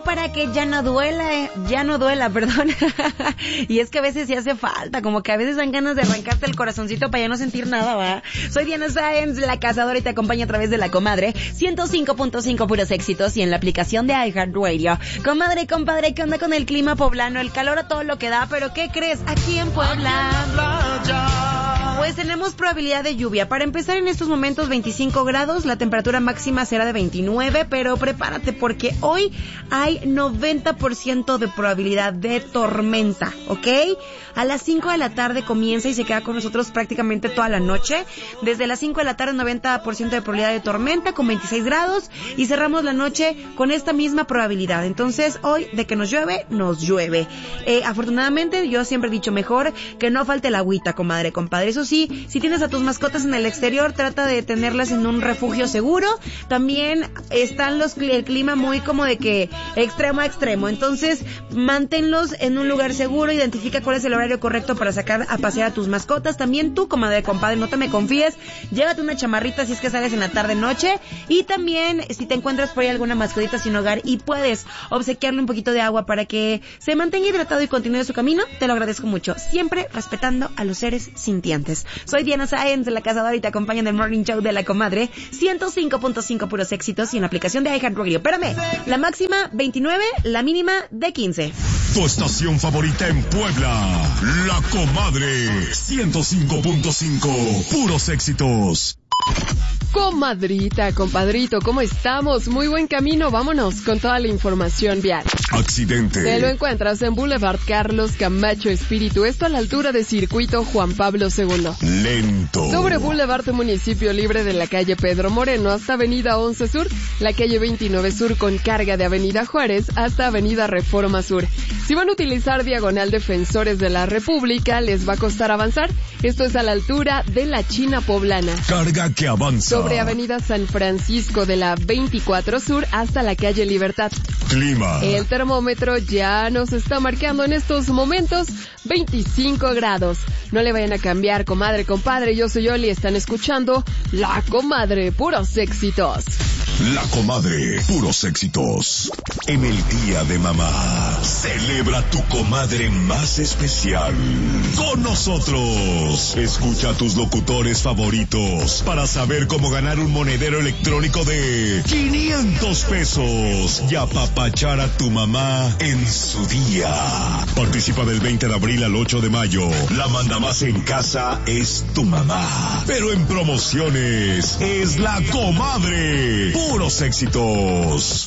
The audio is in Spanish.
para que ya no duela, perdón. Y es que a veces sí hace falta, como que a veces dan ganas de arrancarte el corazoncito para ya no sentir nada, ¿va? Soy Diana Sáenz, la cazadora, y te acompaño a través de La Comadre 105.5 puros éxitos y en la aplicación de iHeartRadio. Comadre, compadre, ¿qué onda con el clima poblano? El calor a todo lo que da, pero ¿qué crees? Aquí en Puebla, pues tenemos probabilidad de lluvia. Para empezar, en estos momentos 25 grados, la temperatura máxima será de 29, pero prepárate porque hoy hay 90% de probabilidad de tormenta, ¿ok? A las 5 de la tarde comienza y se queda con nosotros prácticamente toda la noche. Desde las 5 de la tarde 90% de probabilidad de tormenta con 26 grados y cerramos la noche con esta misma probabilidad. Entonces hoy de que nos llueve, nos llueve. Afortunadamente yo siempre he dicho mejor que no falte la agüita, comadre, compadre. Eso sí, si tienes a tus mascotas en el exterior, trata de tenerlas en un refugio seguro. También están el clima muy como de que extremo a extremo. Entonces manténlos en un lugar seguro, identifica cuál es el horario correcto para sacar a pasear a tus mascotas. También tú, comadre, compadre, no te me confíes, llévate una chamarrita si es que sales en la tarde noche, y también si te encuentras por ahí alguna mascotita sin hogar y puedes obsequiarle un poquito de agua para que se mantenga hidratado y continúe su camino, te lo agradezco mucho, siempre respetando a los seres sintientes. Soy Diana Sáenz, la cazadora, y te acompaño en el Morning Show de La Comadre 105.5 puros éxitos y en la aplicación de iHeartRadio. Espérame, la máxima 29, la mínima de 15. Tu estación favorita en Puebla, La Comadre 105.5 puros éxitos. Comadrita, compadrito, ¿cómo estamos? Muy buen camino, vámonos con toda la información vial. Accidente. Te lo encuentras en Boulevard Carlos Camacho Espíritu, esto a la altura de Circuito Juan Pablo II. Lento. Sobre Boulevard Municipio Libre de la calle Pedro Moreno hasta Avenida 11 Sur, la calle 29 Sur con carga de Avenida Juárez hasta Avenida Reforma Sur. Si van a utilizar diagonal Defensores de la República, les va a costar avanzar. Esto es a la altura de la China Poblana. Carga que avanza. Sobre Avenida San Francisco de la 24 Sur hasta la calle Libertad. Clima. El termómetro ya nos está marcando en estos momentos 25 grados. No le vayan a cambiar, comadre, compadre. Yo soy Oli, están escuchando La Comadre, puros éxitos. La Comadre, puros éxitos. En el Día de Mamá, celebra tu comadre más especial con nosotros. Escucha a tus locutores favoritos para saber cómo ganar un monedero electrónico de 500 pesos y apapachar a tu mamá en su día. Participa del 20 de abril al 8 de mayo. La mandamás en casa es tu mamá, pero en promociones es La Comadre. Puros éxitos.